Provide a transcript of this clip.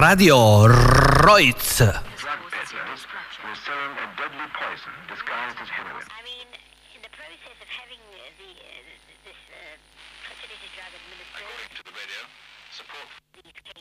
Radio Roiz. selling a deadly poison disguised as heroin. I mean, in the process of having the